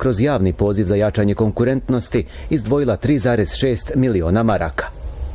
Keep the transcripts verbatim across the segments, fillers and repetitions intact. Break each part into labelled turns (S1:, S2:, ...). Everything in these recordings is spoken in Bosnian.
S1: kroz javni poziv za jačanje konkurentnosti izdvojila tri zarez šest miliona maraka.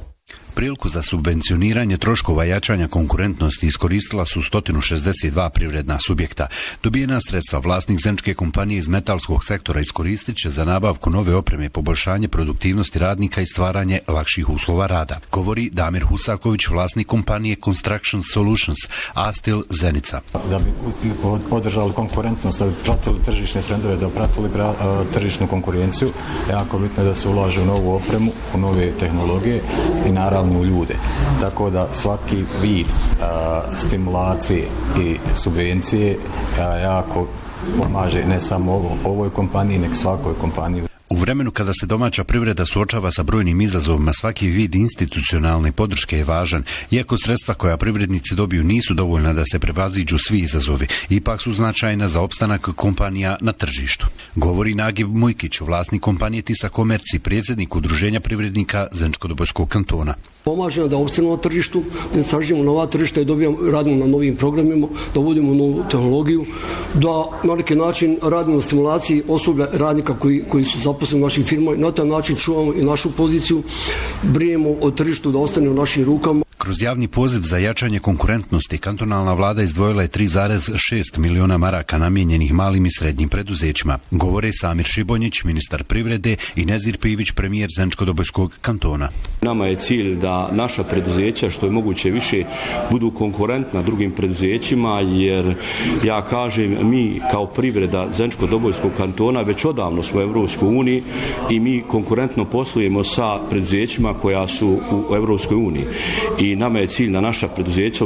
S2: Priliku za subvencioniranje troškova jačanja konkurentnosti iskoristila su sto šezdeset dva privredna subjekta. Dobijena sredstva vlasnik zeničke kompanije iz metalskog sektora iskoristit će za nabavku nove opreme, poboljšanje produktivnosti radnika i stvaranje lakših uslova rada, govori Damir Husaković, vlasnik kompanije Construction Solutions, Astil Zenica.
S3: Da bi održali konkurentnost, da bi pratili tržišne trendove, da bi pratili tržišnu konkurenciju, jako bitno je da se ulaže u novu opremu, u nove tehnologije i naravno u ljude. Tako da svaki vid a, stimulacije i subvencije a, jako pomaže ne samo ovo, ovoj kompaniji, nek svakoj kompaniji.
S2: U vremenu kada se domaća privreda suočava sa brojnim izazovima, svaki vid institucionalne podrške je važan. Iako sredstva koja privrednici dobiju nisu dovoljna da se prevaziđu svi izazovi, ipak su značajna za opstanak kompanija na tržištu. Govori Nagib Mujkić, vlasnik kompanije Tisa Komerci, predsjednik Udruženja privrednika Zeničko-Dobojskog kantona.
S4: Pomaže da opstanemo na tržištu, da istražujemo nova tržišta i dobijamo, radimo na novim programima, da uvodimo novu tehnologiju, da na neki način radimo na stimulaciji osoblja radnika koji, koji su zaposleni u našim firmama i na taj način čuvamo i našu poziciju, brinemo o tržištu da ostane u našim rukama.
S2: Kroz javni poziv za jačanje konkurentnosti, kantonalna vlada izdvojila je tri zarez šest miliona maraka namijenjenih malim i srednjim preduzećima. Govore Samir Šibonjić, ministar privrede, i Nezir Pivić, premijer Zeničko-Dobojskog kantona.
S5: Nama je cilj da naša preduzeća što je moguće više budu konkurentna drugim preduzećima, jer ja kažem, mi kao privreda Zeničko-Dobojskog kantona već odavno smo u Evropskoj uniji i mi konkurentno poslujemo sa preduzećima koja su u Evropskoj uniji. I nama je cilj da naša preduzeća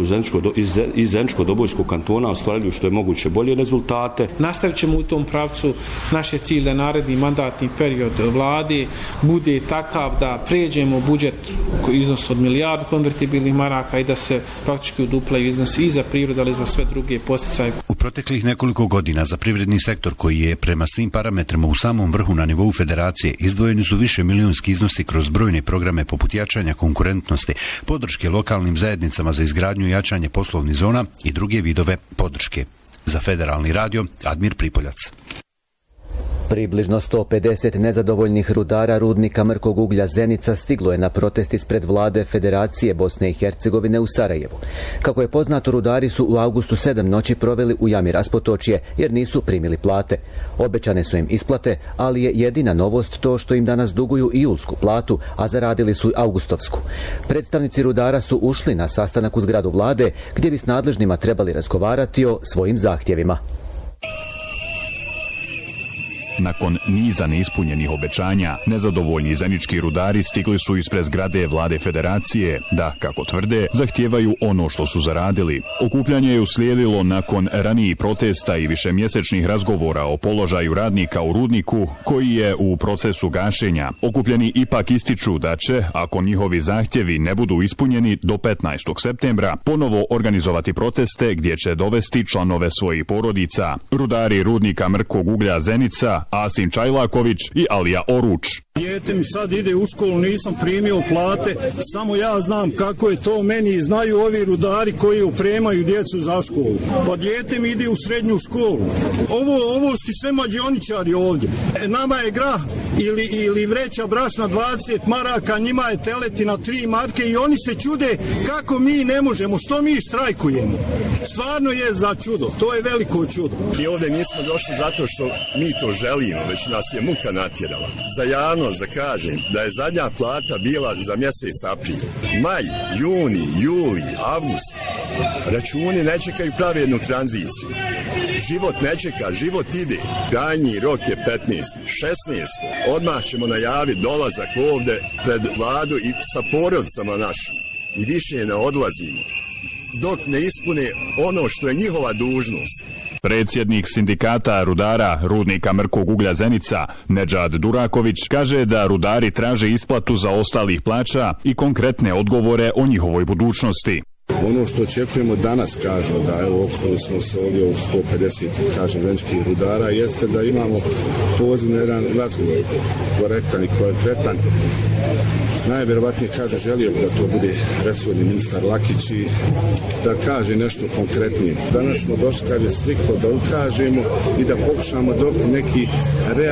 S5: iz Zeničko-Dobojskog kantona ostvaruju što je moguće bolje rezultate.
S6: Nastavit ćemo u tom pravcu. Naš je cilj da naredni mandatni period vlade bude takav da pređemo budžet iznos od milijardu konvertibilnih maraka i da se praktički uduplaju iznosi i za privredu, ali i za sve druge posticaje.
S2: U proteklih nekoliko godina za privredni sektor, koji je prema svim parametrima u samom vrhu na nivou federacije, izdvojeni su više milijunski iznosi kroz brojne programe poput jačanja konkurentnosti, podrške lokalnim zajednicama za izgradnju i jačanje poslovnih zona i druge vidove podrške. Za Federalni radio, Admir Pripoljac.
S1: Približno sto pedeset nezadovoljnih rudara rudnika mrkog uglja Zenica stiglo je na protest ispred vlade Federacije Bosne i Hercegovine u Sarajevu. Kako je poznato, rudari su u avgustu sedam noći proveli u jami Raspotočje jer nisu primili plate. Obećane su im isplate, ali je jedina novost to što im danas duguju i julsku platu, a zaradili su augustovsku. Predstavnici rudara su ušli na sastanak u zgradu vlade gdje bi s nadležnima trebali razgovarati o svojim zahtjevima.
S7: Nakon niza neispunjenih obećanja, nezadovoljni zenički rudari stigli su ispred zgrade vlade Federacije da, kako tvrde, zahtijevaju ono što su zaradili. Okupljanje je uslijedilo nakon ranijih protesta i višemjesečnih razgovora o položaju radnika u rudniku koji je u procesu gašenja. Okupljeni ipak ističu da će, ako njihovi zahtjevi ne budu ispunjeni do petnaestog septembra, ponovo organizovati proteste gdje će dovesti članove svojih porodica. Rudari rudnika mrkog uglja Zenica, Asim Čajlaković i Alija Oruč.
S8: Dijete mi sad ide u školu, nisam primio plate, samo ja znam kako je to meni i znaju ovi rudari koji opremaju djecu za školu. Pa dijete mi ide u srednju školu. Ovo, ovo su sve mađioničari ovdje. E, nama je grah ili, ili vreća brašna dvadeset maraka, njima je teletina tri marke i oni se čude kako mi ne možemo, što mi štrajkujemo. Stvarno je za čudo, to je veliko čudo.
S9: Mi ovdje nismo došli zato što mi to želimo, već nas je muka natjerala. Za javnost da kažem da je zadnja plata bila za mjesec april. Maj, juni, juli, avgust. Računi ne čekaju pravednu tranziciju. Život ne čeka, život ide. Krajnji rok je petnaesti, šesnaesti. Odmah ćemo najaviti dolazak ovdje pred vladu i sa porodicama našim. I više ne odlazimo dok ne ispune ono što je njihova dužnost.
S7: Predsjednik sindikata rudara rudnika mrkog uglja Zenica, Nedžad Duraković, kaže da rudari traže isplatu za ostalih plaća i konkretne odgovore o njihovoj budućnosti.
S10: Ono što očekujemo danas, kažemo da evo okolo smo se ovdje u sto pedeset, kažem, zeničkih rudara, jeste da imamo poziv na jedan razgovor korektan i konkretan. Najvjerovatnije, kaže, želio da to bude resorni ministar Lakić i da kaže nešto konkretnije. Danas smo došli, kaže, striktno da ukažemo i da pokušamo dobiti neki